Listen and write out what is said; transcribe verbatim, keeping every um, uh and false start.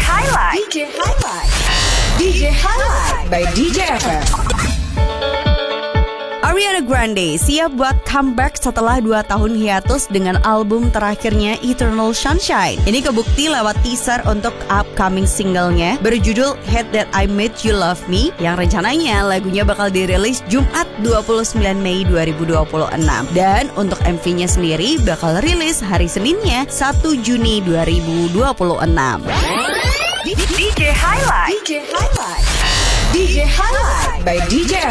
Highlight. D J Highlight. D J Highlight by D J F M. Ariana Grande siap buat comeback setelah dua tahun hiatus dengan album terakhirnya Eternal Sunshine. Ini kebukti lewat teaser untuk upcoming singlenya berjudul Hate That I Made You Love Me, yang rencananya lagunya bakal dirilis Jumat dua puluh sembilan Mei dua ribu dua puluh enam. Dan untuk M V-nya sendiri bakal rilis hari Seninnya satu Juni dua ribu dua puluh enam. D J Highlight. D J Highlight. D J Highlight by D J